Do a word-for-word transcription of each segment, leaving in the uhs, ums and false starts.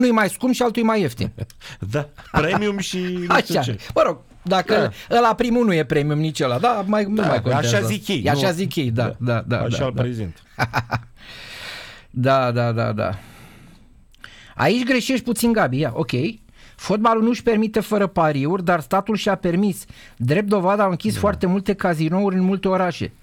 e mai scump și altul e mai ieftin. Da, premium și nu știu Așa, ce. mă rog, dacă Da. ăla primul nu e premium nici ăla, da, mai, nu Da, mai contează. așa zic ei, Așa nu- zic ei, da, da, da. Așa da, îl da. prezint. Da, da, da, da. Aici greșești puțin, Gabi, ia, ok. Fotbalul nu-și permite fără pariuri, dar statul și-a permis. Drept dovadă au închis da. foarte multe cazinouri în multe orașe.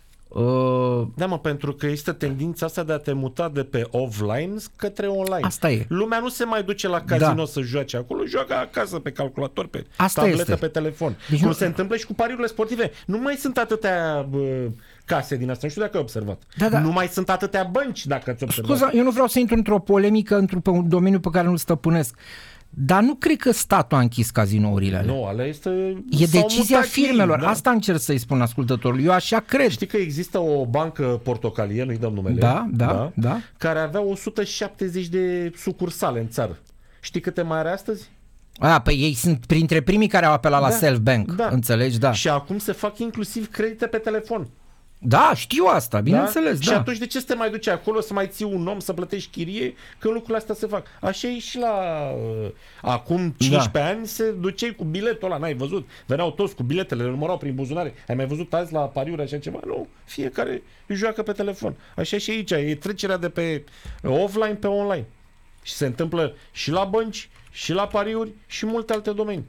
Uh, Da, mă, pentru că există tendința asta de a te muta de pe offline către online. Asta e. Lumea nu se mai duce la casino Da. să joace acolo, joacă acasă pe calculator, pe Asta tabletă, este. pe telefon. Deci Cum nu- se întâmplă și cu pariurile sportive. Nu mai sunt atâtea bă, case din asta, nu știu dacă ai observat. Da, da. Nu mai sunt atâtea bănci, dacă ați observat. Scuza, eu nu vreau să intru într-o polemică într-un domeniu pe care nu-l stăpânesc, dar nu cred că statul a închis cazinourile alea. Nu, alea este... E s-au decizia mutat ei, firmelor. da. Asta încerc să-i spun ascultătorului. Eu așa cred. Știi că există o bancă portocalie, nu-i dăm numele, Da, da, da. care avea o sută șaptezeci de sucursale în țară. Știi câte mai are astăzi? A, păi ei sunt printre primii care au apelat la Da, self-bank. da. Înțelegi? Da. Și acum se fac inclusiv credite pe telefon. Da, știu asta, bineînțeles, Și da. atunci de ce să te mai duci acolo să mai ții un om să plătești chirie când lucrurile astea se fac? Așa e și la uh, acum cincisprezece ani se duceai cu biletul ăla, n-ai văzut? Veneau toți cu biletele, le numărau prin buzunare. Ai mai văzut azi la pariuri așa ceva? Nu, fiecare joacă pe telefon. Așa și aici, e trecerea de pe offline pe online. Și se întâmplă și la bănci, și la pariuri, și multe alte domenii.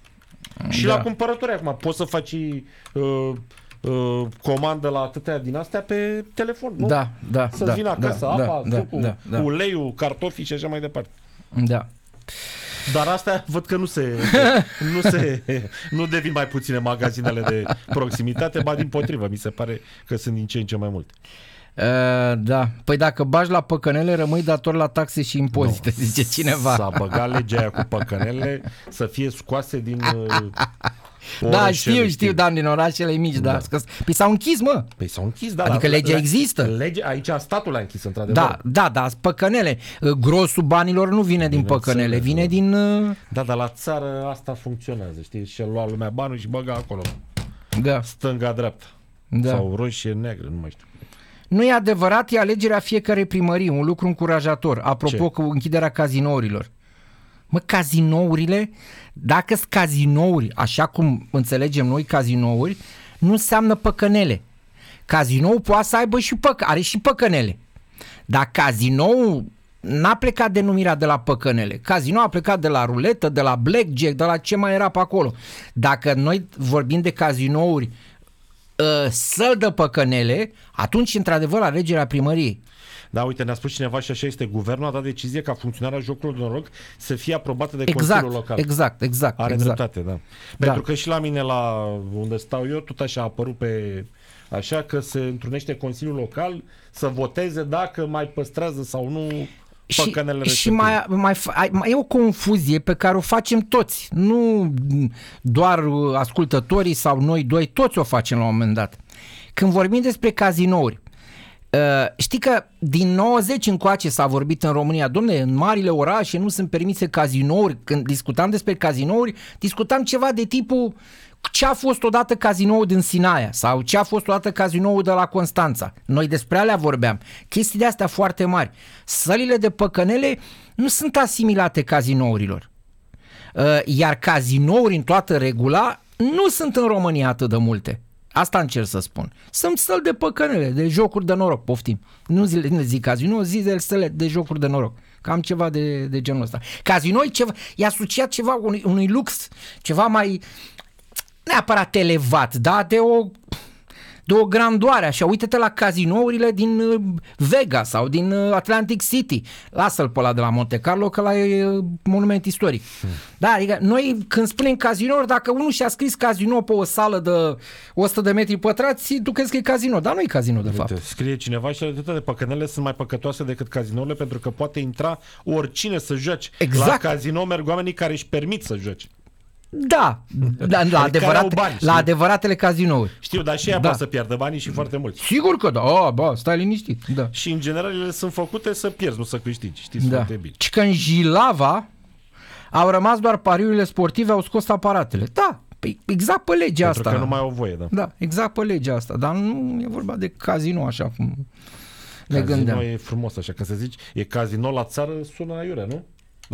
Și Da. la cumpărături acum. Poți să faci uh, uh, comandă la atâtea din astea pe telefon, nu? Da, da, Să-ți da, vină acasă da, apa, da, sucul, da, da. uleiul, cartofii și așa mai departe. Da. Dar astea văd că nu se, nu se nu devin mai puține magazinele de proximitate, ba dimpotrivă, mi se pare că sunt din ce în ce mai multe. Uh, da. Păi dacă bagi la păcănele, rămâi dator la taxe și impozite, no, zice cineva. S-a băgat legea aia cu păcănele să fie scoase din uh, Da, știu, știu, da, din orașele mici, da. da. Păi s-au închis, mă. Păi s-au închis, da. Adică la, legea la, există. Legea, aici statul l-a închis, într-adevăr. Da, da, da, păcănele. Grosul banilor nu vine din păcănele, vine din... Uh... Da, dar la țară asta funcționează, știi? Și-a luat lumea banul și băga acolo. Da. Stânga-dreapta. Da. Sau roșie-neagră, nu mai știu. Nu e adevărat, e alegerea fiecarei primării, un lucru încurajator. Apropo, Ce? cu închiderea cazinourilor. Mă, cazinourile, dacă sunt cazinouri, așa cum înțelegem noi cazinouri, nu înseamnă păcănele. Cazinou poate să aibă și păcă, are și păcănele. Dar cazinou n-a plecat denumirea de la păcănele. Cazinou a plecat de la ruletă, de la blackjack, de la ce mai era pe acolo. Dacă noi vorbim de cazinouri uh, săl de păcănele, atunci, într-adevăr, alegerea primăriei. Da, uite, ne-a spus cineva și așa este. Guvernul a dat decizie ca funcționarea jocurilor de noroc să fie aprobată de Exact, Consiliul Local. exact, exact. Are exact. dreptate, da. Pentru că și la mine, la unde stau eu, tot așa a apărut pe... Așa că se întrunește Consiliul Local să voteze dacă mai păstrează sau nu păcănele și, și mai, mai, mai e o confuzie pe care o facem toți, nu doar ascultătorii sau noi doi, toți o facem la un moment dat. Când vorbim despre cazinouri, Uh, știi că din nouăzeci încoace s-a vorbit în România, domne, în marile orașe nu sunt permise cazinouri. Când discutam despre cazinouri, discutam ceva de tipul ce a fost odată cazinoul din Sinaia sau ce a fost odată cazinoul de la Constanța. Noi despre alea vorbeam. Chestii de astea foarte mari. Sălile de păcănele nu sunt asimilate cazinourilor. Uh, iar cazinouri în toată regula nu sunt în România atât de multe. Asta încerc să spun. Sunt săli de păcănele, de jocuri de noroc, poftim. Nu zi, nu zic casino, zi de săli de jocuri de noroc. Cam ceva de, de genul ăsta. Casino e, ceva, e asociat ceva unui, unui lux, ceva mai neapărat elevat, da? De o, de o grandoare așa. Uite-te la cazinourile din Vegas sau din Atlantic City. Lasă-l pe ăla de la Monte Carlo, că ăla e monument istoric. Hmm. Da, adică noi când spunem cazinouri, dacă unul și-a scris casino pe o sală de o sută de metri pătrați, tu crezi că e casino, dar nu e casino de fapt. Scrie cineva și atâtea de păcănele sunt mai păcătoase decât cazinourile pentru că poate intra oricine să joace. Exact. La casino merg oamenii care își permit să joace. Da, la, la, adevărat, bani, la adevăratele cazinouri. Știu, dar și ea da. poate să pierdă banii și foarte mulți. Sigur că da, oh, bă, stai liniștit. Da. Și în general ele sunt făcute să pierzi, nu să câștigi, știți da. foarte bine. Și că în Jilava au rămas doar pariurile sportive, au scos aparatele. Da, exact pe legea Pentru asta. că nu mai au voie, da. Da, exact pe legea asta, dar nu e vorba de casino așa cum ne Casino gândeam. e frumos așa, când se zici, e casino la țară, sună aiurea, nu?